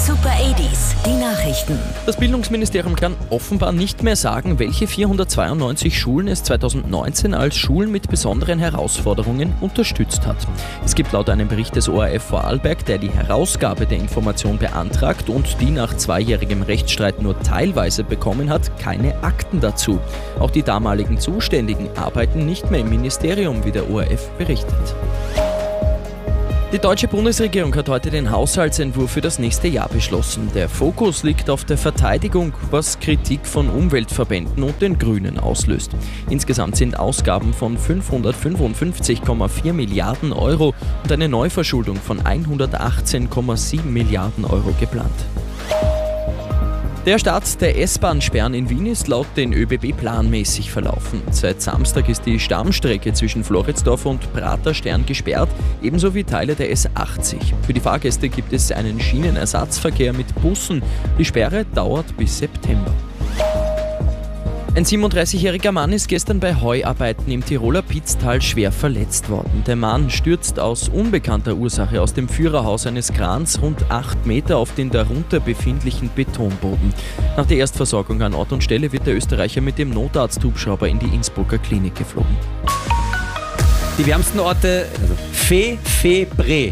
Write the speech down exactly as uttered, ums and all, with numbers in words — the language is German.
Super achtziger, die Nachrichten. Das Bildungsministerium kann offenbar nicht mehr sagen, welche vierhundertzweiundneunzig Schulen es zweitausendneunzehn als Schulen mit besonderen Herausforderungen unterstützt hat. Es gibt laut einem Bericht des O R F Vorarlberg, der die Herausgabe der Information beantragt und die nach zweijährigem Rechtsstreit nur teilweise bekommen hat, keine Akten dazu. Auch die damaligen Zuständigen arbeiten nicht mehr im Ministerium, wie der O R F berichtet. Die deutsche Bundesregierung hat heute den Haushaltsentwurf für das nächste Jahr beschlossen. Der Fokus liegt auf der Verteidigung, was Kritik von Umweltverbänden und den Grünen auslöst. Insgesamt sind Ausgaben von fünfhundertfünfundfünfzig Komma vier Milliarden Euro und eine Neuverschuldung von hundertachtzehn Komma sieben Milliarden Euro geplant. Der Start der S-Bahn-Sperren in Wien ist laut den Ö B B planmäßig verlaufen. Seit Samstag ist die Stammstrecke zwischen Floridsdorf und Praterstern gesperrt, ebenso wie Teile der S achtzig. Für die Fahrgäste gibt es einen Schienenersatzverkehr mit Bussen. Die Sperre dauert bis September. Ein siebenunddreißigjähriger Mann ist gestern bei Heuarbeiten im Tiroler Pitztal schwer verletzt worden. Der Mann stürzt aus unbekannter Ursache aus dem Führerhaus eines Krans rund acht Meter auf den darunter befindlichen Betonboden. Nach der Erstversorgung an Ort und Stelle wird der Österreicher mit dem Notarzt-Hubschrauber in die Innsbrucker Klinik geflogen. Die wärmsten Orte: Fe, Fe, Bre.